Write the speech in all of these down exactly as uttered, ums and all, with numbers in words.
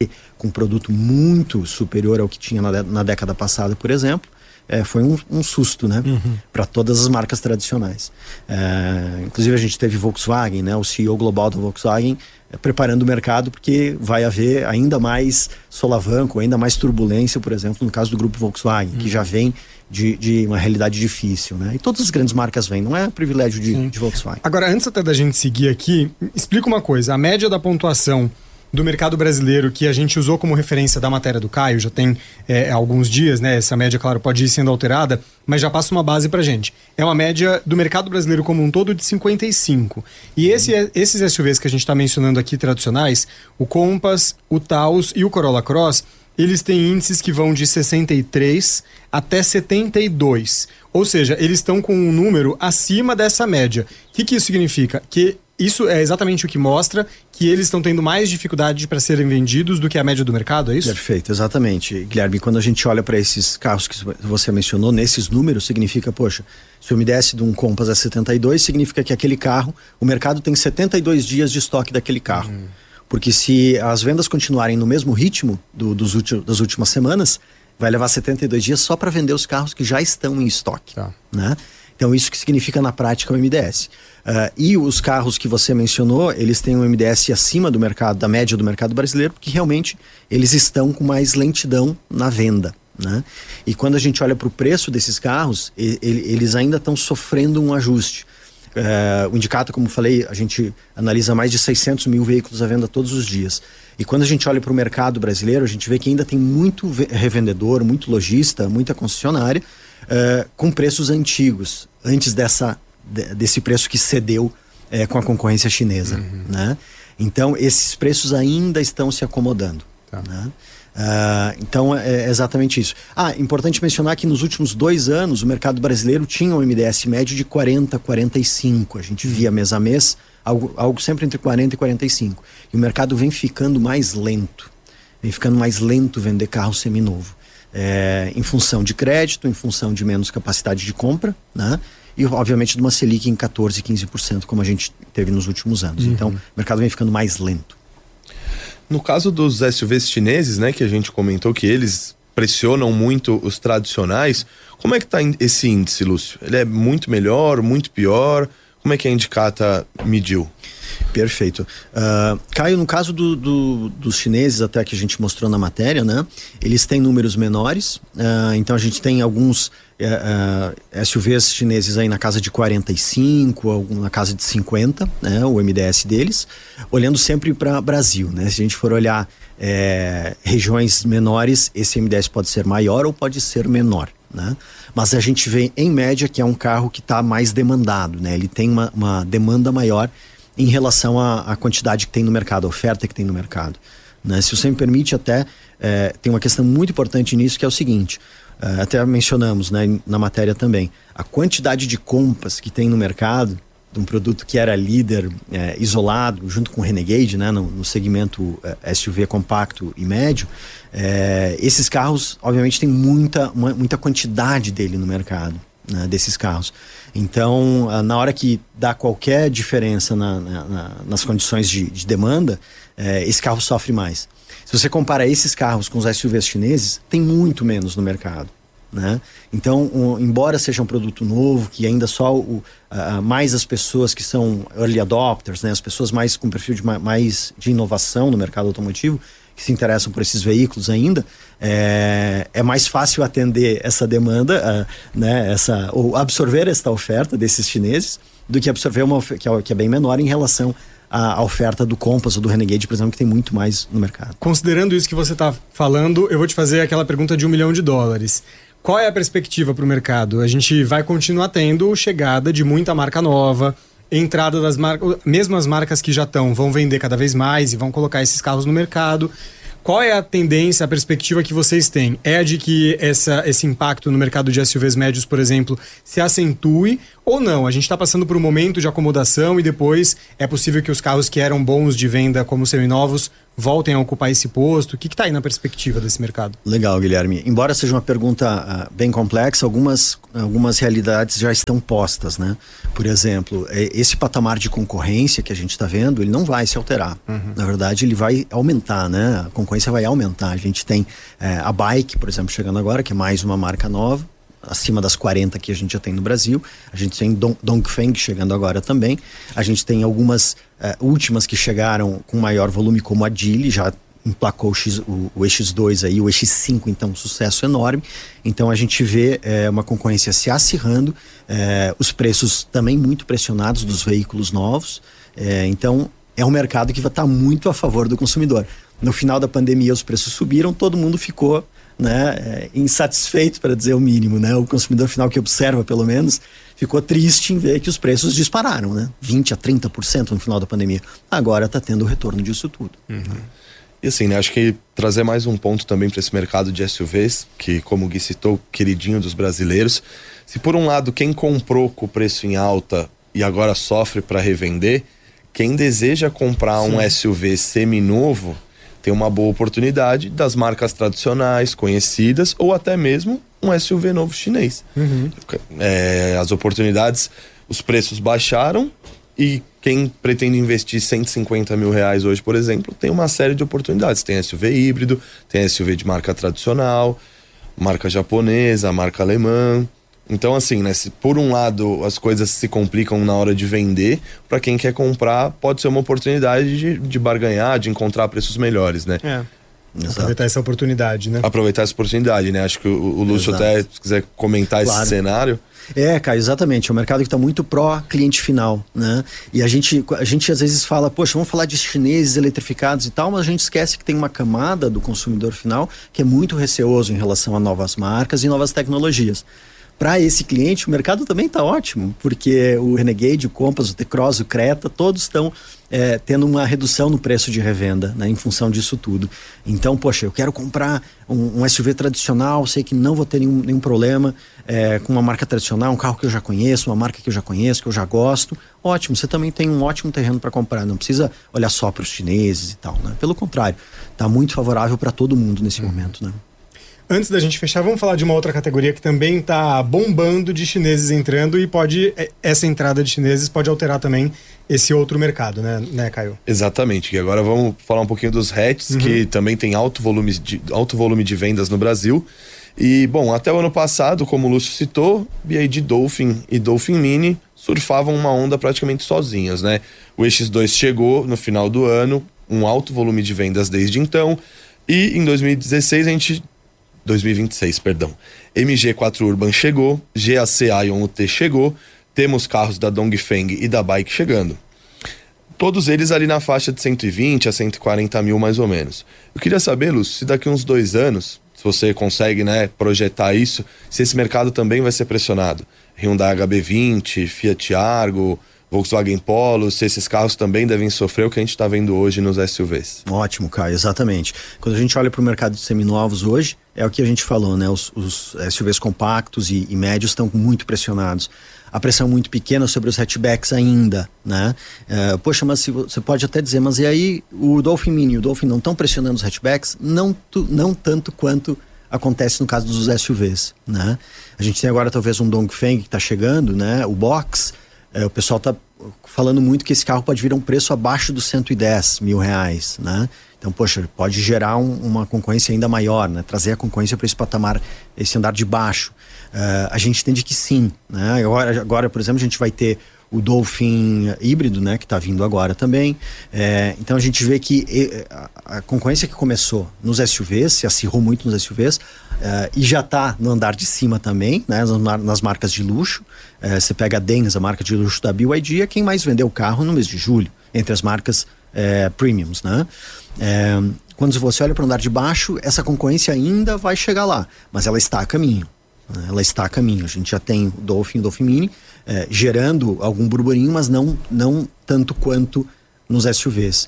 com um produto muito superior ao que tinha na, na década passada, por exemplo, é, foi um, um susto, né? Uhum. Para todas as marcas tradicionais. É, inclusive a gente teve Volkswagen, né? O C E O global da Volkswagen é, preparando o mercado porque vai haver ainda mais solavanco, ainda mais turbulência, por exemplo, no caso do grupo Volkswagen, uhum. que já vem de, de uma realidade difícil, né? E todas as grandes marcas vêm, não é privilégio de, de Volkswagen. Agora, antes até da gente seguir aqui, explica uma coisa, a média da pontuação do mercado brasileiro que a gente usou como referência da matéria do Caio, já tem é, alguns dias, né? Essa média, claro, pode ir sendo alterada, mas já passa uma base pra gente. É uma média do mercado brasileiro como um todo de cinquenta e cinco. E esse, esses S U Vs que a gente tá mencionando aqui, tradicionais, o Compass, o Taos e o Corolla Cross, eles têm índices que vão de sessenta e três até setenta e dois. Ou seja, eles estão com um número acima dessa média. O que, que isso significa? Que isso é exatamente o que mostra que eles estão tendo mais dificuldade para serem vendidos do que a média do mercado, é isso? Perfeito, exatamente. Guilherme, quando a gente olha para esses carros que você mencionou, nesses números, significa, poxa, se eu me desse de um Compass a setenta e dois, significa que aquele carro, o mercado tem setenta e dois dias de estoque daquele carro. Hum. Porque se as vendas continuarem no mesmo ritmo do, dos últimos, das últimas semanas, vai levar setenta e dois dias só para vender os carros que já estão em estoque. Tá. Né? Então isso que significa na prática o M D S. Uh, e os carros que você mencionou, eles têm um M D S acima do mercado, da média do mercado brasileiro, porque realmente eles estão com mais lentidão na venda. Né? E quando a gente olha para o preço desses carros, e, e, eles ainda estão sofrendo um ajuste. Uh, o Indicator, como falei, a gente analisa mais de seiscentos mil veículos à venda todos os dias. E quando a gente olha para o mercado brasileiro, a gente vê que ainda tem muito revendedor, muito lojista, muita concessionária, uh, com preços antigos, antes dessa, de, desse preço que cedeu uh, com a concorrência chinesa. Uhum. Né? Então, esses preços ainda estão se acomodando. Tá. Né? Uh, então é exatamente isso. Ah, importante mencionar que nos últimos dois anos o mercado brasileiro tinha um M D S médio de quarenta, quarenta e cinco. A gente via mês a mês algo, algo sempre entre quarenta e quarenta e cinco. E o mercado vem ficando mais lento. Vem ficando mais lento vender carro seminovo. É, em função de crédito, em função de menos capacidade de compra, né? E obviamente de uma Selic em quatorze, quinze por cento como a gente teve nos últimos anos. Uhum. Então o mercado vem ficando mais lento. No caso dos S U Vs chineses, né, que a gente comentou que eles pressionam muito os tradicionais, como é que está esse índice, Lúcio? Ele é muito melhor, muito pior? Como é que a Indicata mediu? Perfeito. Uh, Caio, no caso do, do, dos chineses, até que a gente mostrou na matéria, né, eles têm números menores, uh, então a gente tem alguns uh, uh, S U Vs chineses aí na casa de quarenta e cinco, algum na casa de cinquenta, né, o M D S deles, olhando sempre para Brasil, né, se a gente for olhar é, regiões menores, esse M D S pode ser maior ou pode ser menor, né? Mas a gente vê em média que é um carro que está mais demandado, né, ele tem uma, uma demanda maior em relação à, à quantidade que tem no mercado, a oferta que tem no mercado. Né? Se você me permite, até é, tem uma questão muito importante nisso, que é o seguinte, é, até mencionamos, né, na matéria também, a quantidade de Compass que tem no mercado, de um produto que era líder é, isolado, junto com o Renegade, né, no, no segmento é, S U V compacto e médio, é, esses carros, obviamente, tem muita, uma, muita quantidade dele no mercado. Né, desses carros. Então, na hora que dá qualquer diferença na, na, nas condições de, de demanda, é, esse carro sofre mais. Se você compara esses carros com os S U Vs chineses, tem muito menos no mercado. Né? Então, um, embora seja um produto novo, que ainda só o, uh, mais as pessoas que são early adopters, né, as pessoas mais com perfil de, mais de inovação no mercado automotivo, que se interessam por esses veículos ainda, é, é mais fácil atender essa demanda, uh, né, essa, ou absorver esta oferta desses chineses, do que absorver uma que é, que é bem menor em relação à, à oferta do Compass ou do Renegade, por exemplo, que tem muito mais no mercado. Considerando isso que você está falando, eu vou te fazer aquela pergunta de um milhão de dólares. Qual é a perspectiva para o mercado? A gente vai continuar tendo chegada de muita marca nova, entrada das marcas, mesmo as marcas que já estão, vão vender cada vez mais e vão colocar esses carros no mercado. Qual é a tendência, a perspectiva que vocês têm? É a de que essa, esse impacto no mercado de S U Vs médios, por exemplo, se acentue, Ou não, a gente está passando por um momento de acomodação e depois é possível que os carros que eram bons de venda como seminovos voltem a ocupar esse posto? O que está aí na perspectiva desse mercado? Legal, Guilherme. Embora seja uma pergunta uh, bem complexa, algumas, algumas realidades já estão postas, né? Por exemplo, esse patamar de concorrência que a gente está vendo, ele não vai se alterar. Uhum. Na verdade, ele vai aumentar, né? A concorrência vai aumentar. A gente tem é, a Bike, por exemplo, chegando agora, que é mais uma marca nova, acima das quarenta que a gente já tem no Brasil. A gente tem Dong, Dongfeng chegando agora também. A gente tem algumas uh, últimas que chegaram com maior volume, como a Geely, já emplacou o, X, o, o E X dois aí, o E X cinco, então um sucesso enorme. Então a gente vê é, uma concorrência se acirrando, é, os preços também muito pressionados dos veículos novos. É, então é um mercado que vai estar muito a favor do consumidor. No final da pandemia os preços subiram, todo mundo ficou, né, é, insatisfeito, para dizer o mínimo, né? O consumidor final que observa, pelo menos, ficou triste em ver que os preços dispararam, né? vinte a trinta por cento no final da pandemia. Agora está tendo o retorno disso tudo. Uhum. E assim, né, acho que trazer mais um ponto também para esse mercado de S U Vs, que, como o Gui citou, queridinho dos brasileiros. Se por um lado quem comprou com o preço em alta e agora sofre para revender, quem deseja comprar Sim. um S U V seminovo tem uma boa oportunidade das marcas tradicionais, conhecidas, ou até mesmo um S U V novo chinês. Uhum. É, as oportunidades, os preços baixaram e quem pretende investir cento e cinquenta mil reais hoje, por exemplo, tem uma série de oportunidades. Tem S U V híbrido, tem S U V de marca tradicional, marca japonesa, marca alemã. Então, assim, né, se por um lado as coisas se complicam na hora de vender, para quem quer comprar pode ser uma oportunidade de, de barganhar, de encontrar preços melhores, né? É. Exato. Aproveitar essa oportunidade, né? Aproveitar essa oportunidade, né? Acho que o, o Lúcio Exato. até, se quiser comentar claro. esse cenário... É, Caio, exatamente. É um mercado que está muito pró-cliente final, né? E a gente, a gente às vezes fala, poxa, vamos falar de chineses eletrificados e tal, mas a gente esquece que tem uma camada do consumidor final que é muito receoso em relação a novas marcas e novas tecnologias. Para esse cliente, o mercado também está ótimo, porque o Renegade, o Compass, o T-Cross, o Creta, todos estão é, tendo uma redução no preço de revenda, né, em função disso tudo. Então, poxa, eu quero comprar um, um S U V tradicional, sei que não vou ter nenhum, nenhum problema é, com uma marca tradicional, um carro que eu já conheço, uma marca que eu já conheço, que eu já gosto. Ótimo, você também tem um ótimo terreno para comprar, não precisa olhar só para os chineses e tal, né? Pelo contrário, está muito favorável para todo mundo nesse hum. momento, né? Antes da gente fechar, vamos falar de uma outra categoria que também está bombando de chineses entrando e pode, essa entrada de chineses pode alterar também esse outro mercado, né, né Caio? Exatamente, e agora vamos falar um pouquinho dos hatches, uhum. que também tem alto volume, de, alto volume de vendas no Brasil. E, bom, até o ano passado, como o Lúcio citou, B Y D Dolphin e Dolphin Mini surfavam uma onda praticamente sozinhas, né? O E X dois chegou no final do ano, um alto volume de vendas desde então, e em dois mil e dezesseis a gente... dois mil e vinte e seis, perdão. M G quatro Urban chegou, G A C Ion U T chegou, temos carros da Dongfeng e da Bike chegando. Todos eles ali na faixa de cento e vinte a cento e quarenta mil mais ou menos. Eu queria saber, Lúcio, se daqui uns dois anos, se você consegue, né, projetar isso, se esse mercado também vai ser pressionado. Hyundai H B vinte, Fiat Argo, Volkswagen Polo, se esses carros também devem sofrer o que a gente está vendo hoje nos S U Vs. Ótimo, Caio, exatamente. Quando a gente olha para o mercado de seminovos hoje, é o que a gente falou, né? Os, os S U Vs compactos e, e médios estão muito pressionados. A pressão muito pequena sobre os hatchbacks ainda, né? É, poxa, mas se, você pode até dizer, mas e aí o Dolphin Mini e o Dolphin não estão pressionando os hatchbacks? Não, tu, não tanto quanto acontece no caso dos S U Vs, né? A gente tem agora talvez um Dongfeng que está chegando, né? O Box. É, o pessoal está falando muito que esse carro pode vir a um preço abaixo dos cento e dez mil reais, né? Então, poxa, pode gerar um, uma concorrência ainda maior, né? Trazer a concorrência para esse patamar, esse andar de baixo. Uh, a gente entende que sim, né? Agora, agora, por exemplo, a gente vai ter o Dolphin híbrido, né? Que está vindo agora também. É, então, a gente vê que a, a concorrência que começou nos S U Vs, se acirrou muito nos S U Vs, uh, e já está no andar de cima também, né? Nas, nas marcas de luxo. Uh, você pega a Denz, a marca de luxo da B Y D, é quem mais vendeu carro no mês de julho, entre as marcas uh, premiums, né? Uh, quando você olha para o andar de baixo, essa concorrência ainda vai chegar lá, mas ela está a caminho. Né? Ela está a caminho. A gente já tem o Dolphin e o Dolphin Mini uh, gerando algum burburinho, mas não, não tanto quanto nos S U Vs.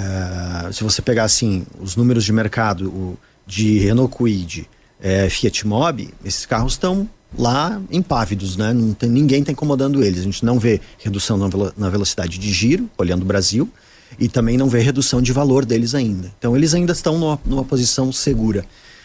Uh, se você pegar assim os números de mercado o, de Renault Kwid, uh, Fiat Mobi, esses carros estão lá impávidos, né? Não tem, ninguém está incomodando eles. A gente não vê redução na, velo, na velocidade de giro, olhando o Brasil, e também não vê redução de valor deles ainda. Então eles ainda estão numa, numa posição segura.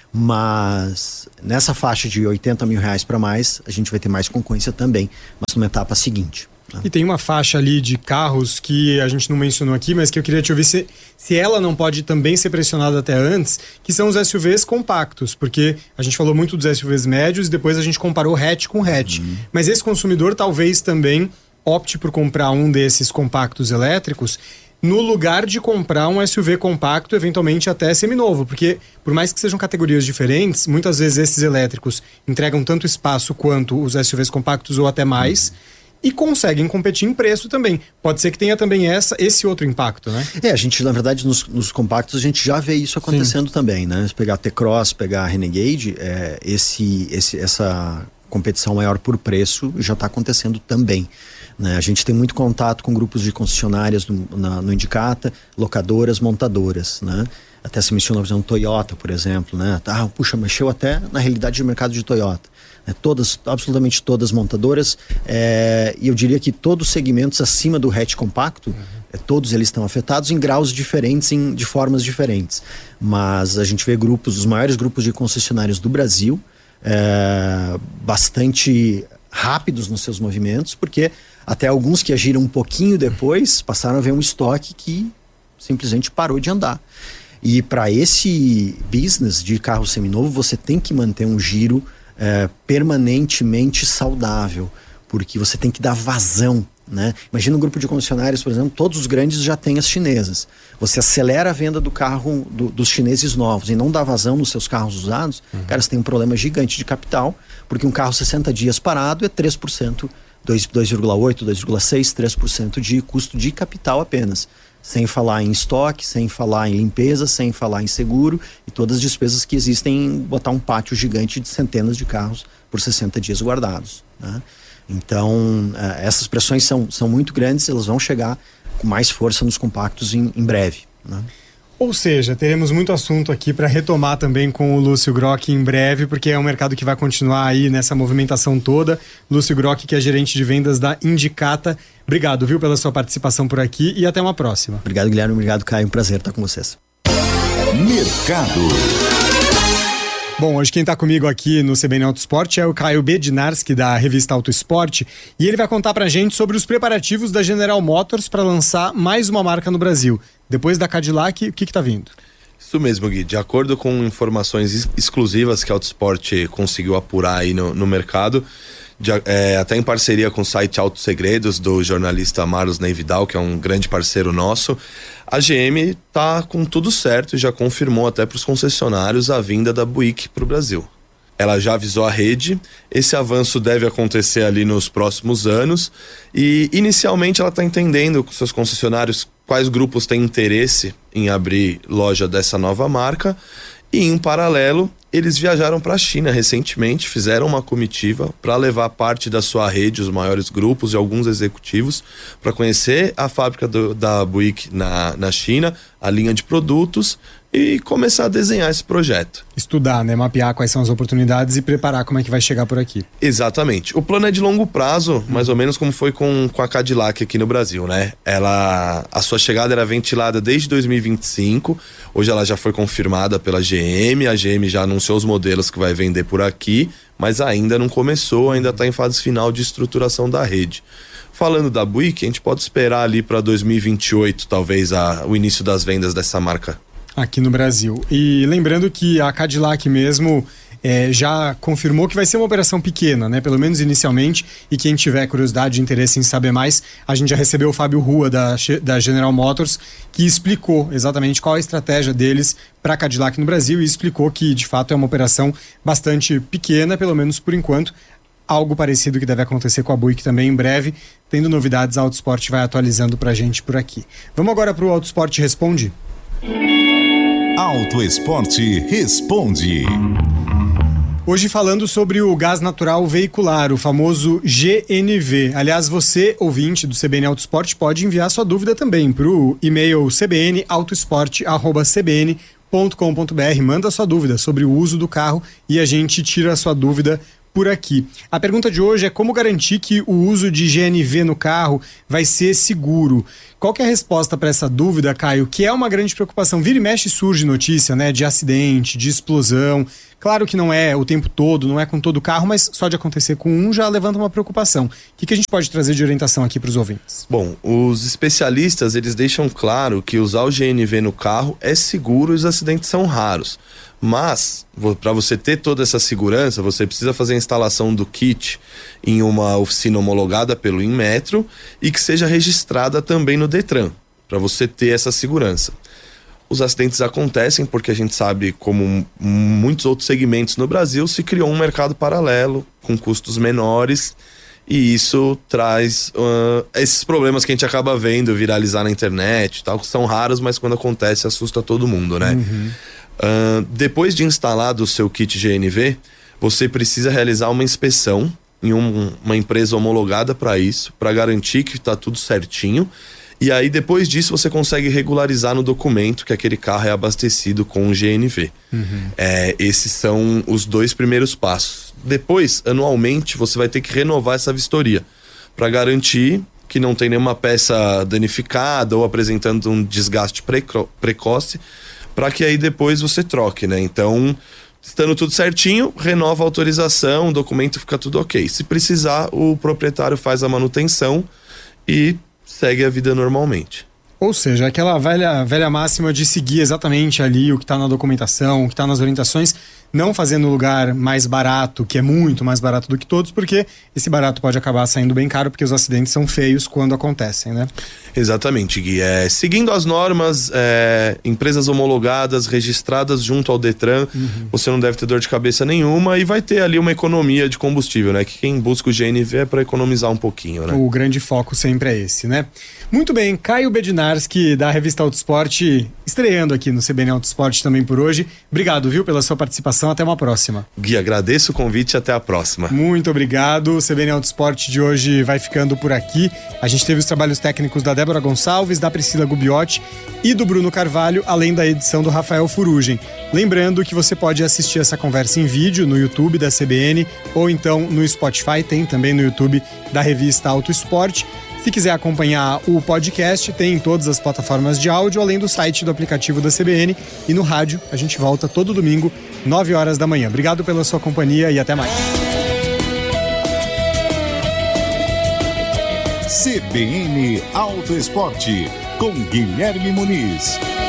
Mas nessa faixa de oitenta mil reais para mais, a gente vai ter mais concorrência também, mas numa etapa seguinte. Né? E tem uma faixa ali de carros que a gente não mencionou aqui, mas que eu queria te ouvir se, se ela não pode também ser pressionada até antes, que são os S U Vs compactos, porque a gente falou muito dos S U Vs médios e depois a gente comparou hatch com hatch. Uhum. Mas esse consumidor talvez também opte por comprar um desses compactos elétricos no lugar de comprar um S U V compacto, eventualmente até seminovo, porque por mais que sejam categorias diferentes, muitas vezes esses elétricos entregam tanto espaço quanto os S U Vs compactos ou até mais, e conseguem competir em preço também. Pode ser que tenha também essa, esse outro impacto, né? É, a gente, na verdade, nos, nos compactos, a gente já vê isso acontecendo Sim. também, né? Se pegar a T-Cross, pegar a Renegade, é, esse, esse, essa competição maior por preço já está acontecendo também. Né? A gente tem muito contato com grupos de concessionárias no, na, no Indicata, locadoras, montadoras, né? Até se menciona, por exemplo, Toyota, por exemplo, né? Ah, puxa, mexeu até na realidade de mercado de Toyota. Né? Todas, absolutamente todas montadoras, é, e eu diria que todos os segmentos acima do hatch compacto, uhum. é, todos eles estão afetados em graus diferentes, em, de formas diferentes. Mas a gente vê grupos, os maiores grupos de concessionários do Brasil, é, bastante rápidos nos seus movimentos, porque até alguns que agiram um pouquinho depois passaram a ver um estoque que simplesmente parou de andar. E para esse business de carro seminovo, você tem que manter um giro é, permanentemente saudável, porque você tem que dar vazão, né? Imagina um grupo de concessionários, por exemplo, todos os grandes já têm as chinesas. Você acelera a venda do carro do, dos chineses novos e não dá vazão nos seus carros usados, uhum. cara, você tem um problema gigante de capital, porque um carro sessenta dias parado é três por cento, dois vírgula oito, dois vírgula seis, três por cento de custo de capital apenas. Sem falar em estoque, sem falar em limpeza, sem falar em seguro e todas as despesas que existem em botar um pátio gigante de centenas de carros por sessenta dias guardados, né? Então, essas pressões são, são muito grandes, elas vão chegar com mais força nos compactos em, em breve, né? Ou seja, teremos muito assunto aqui para retomar também com o Lúcio Grock em breve, porque é um mercado que vai continuar aí nessa movimentação toda. Lúcio Grock, que é gerente de vendas da Indicata. Obrigado, viu, pela sua participação por aqui e até uma próxima. Obrigado, Guilherme. Obrigado, Caio. Um prazer estar com vocês. Mercado. Bom, hoje quem está comigo aqui no C B N Auto Esporte é o Caio Bednarski, da revista Auto Esporte, e ele vai contar pra gente sobre os preparativos da General Motors para lançar mais uma marca no Brasil. Depois da Cadillac, o que está vindo? Isso mesmo, Gui. De acordo com informações exclusivas que a Auto Esporte conseguiu apurar aí no, no mercado, de, é, até em parceria com o site Auto Segredos, do jornalista Marlos Ney Vidal, que é um grande parceiro nosso, a G M tá com tudo certo e já confirmou até para os concessionários a vinda da Buick para o Brasil. Ela já avisou a rede, esse avanço deve acontecer ali nos próximos anos e inicialmente ela está entendendo com seus concessionários quais grupos têm interesse em abrir loja dessa nova marca e em paralelo eles viajaram para a China recentemente, fizeram uma comitiva para levar parte da sua rede, os maiores grupos e alguns executivos, para conhecer a fábrica do, da Buick na, na China, a linha de produtos e começar a desenhar esse projeto. Estudar, né? Mapear quais são as oportunidades e preparar como é que vai chegar por aqui. Exatamente. O plano é de longo prazo, mais ou menos como foi com, com a Cadillac aqui no Brasil, né? Ela, a sua chegada era ventilada desde dois mil e vinte e cinco, hoje ela já foi confirmada pela G M, a G M já anunciou os modelos que vai vender por aqui, mas ainda não começou, ainda está em fase final de estruturação da rede. Falando da Buick, a gente pode esperar ali para dois mil e vinte e oito, talvez, a, o início das vendas dessa marca aqui no Brasil. E lembrando que a Cadillac mesmo é, já confirmou que vai ser uma operação pequena, né? Pelo menos inicialmente, e quem tiver curiosidade e interesse em saber mais, a gente já recebeu o Fábio Rua da, da General Motors, que explicou exatamente qual a estratégia deles para a Cadillac no Brasil e explicou que de fato é uma operação bastante pequena, pelo menos por enquanto. Algo parecido que deve acontecer com a Buick também em breve. Tendo novidades, a Auto Esporte vai atualizando pra gente por aqui. Vamos agora pro Auto Esporte Responde? Auto Esporte Responde. Hoje falando sobre o gás natural veicular, o famoso G N V. Aliás, você, ouvinte do C B N Auto Esporte, pode enviar sua dúvida também para o e-mail c b n autoesporte arroba c b n ponto com ponto b r. Manda sua dúvida sobre o uso do carro e a gente tira a sua dúvida por aqui. A pergunta de hoje é como garantir que o uso de G N V no carro vai ser seguro? Qual que é a resposta para essa dúvida, Caio? Que é uma grande preocupação. Vira e mexe surge notícia, né, de acidente, de explosão. Claro que não é o tempo todo, não é com todo o carro, mas só de acontecer com um já levanta uma preocupação. O que, que a gente pode trazer de orientação aqui para os ouvintes? Bom, os especialistas, eles deixam claro que usar o G N V no carro é seguro e os acidentes são raros. Mas, para você ter toda essa segurança, você precisa fazer a instalação do kit em uma oficina homologada pelo Inmetro e que seja registrada também no Detran, para você ter essa segurança. Os acidentes acontecem porque a gente sabe, como muitos outros segmentos no Brasil, se criou um mercado paralelo com custos menores e isso traz uh, esses problemas que a gente acaba vendo viralizar na internet e tal, que são raros, mas quando acontece assusta todo mundo, né? Uhum. Uh, depois de instalado o seu kit G N V, você precisa realizar uma inspeção em um, uma empresa homologada para isso, para garantir que está tudo certinho. E aí, depois disso, você consegue regularizar no documento que aquele carro é abastecido com o G N V. Uhum. É, esses são os dois primeiros passos. Depois, anualmente, você vai ter que renovar essa vistoria para garantir que não tem nenhuma peça danificada ou apresentando um desgaste preco- precoce, para que aí depois você troque, né? Então, estando tudo certinho, renova a autorização, o documento fica tudo ok. Se precisar, o proprietário faz a manutenção e segue a vida normalmente. Ou seja, aquela velha, velha máxima de seguir exatamente ali o que está na documentação, o que está nas orientações, não fazendo no lugar mais barato, que é muito mais barato do que todos, porque esse barato pode acabar saindo bem caro, porque os acidentes são feios quando acontecem, né? Exatamente, Gui. É, seguindo as normas, é, empresas homologadas, registradas junto ao Detran, uhum. Você não deve ter dor de cabeça nenhuma e vai ter ali uma economia de combustível, né? Que quem busca o G N V é para economizar um pouquinho, né? O grande foco sempre é esse, né? Muito bem, Caio Bednarski, da revista Autosport, estreando aqui no C B N Autosport também por hoje. Obrigado, viu, pela sua participação. Até uma próxima. Gui, agradeço o convite e até a próxima. Muito obrigado. O C B N Autosport de hoje vai ficando por aqui. A gente teve os trabalhos técnicos da Débora Gonçalves, da Priscila Gubiotti e do Bruno Carvalho, além da edição do Rafael Furugem. Lembrando que você pode assistir essa conversa em vídeo no YouTube da C B N ou então no Spotify, tem também no YouTube da revista Autosport. Se quiser acompanhar o podcast, tem em todas as plataformas de áudio, além do site do aplicativo da C B N. E no rádio, a gente volta todo domingo, nove horas da manhã. Obrigado pela sua companhia e até mais. C B N Autoesporte, com Guilherme Muniz.